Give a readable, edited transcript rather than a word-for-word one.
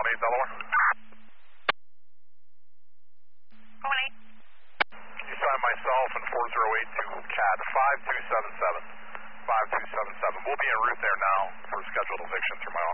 8 Delaware. 018. You sign myself and 408 to CAD 5277. 5277. We'll be en route there now for scheduled eviction through my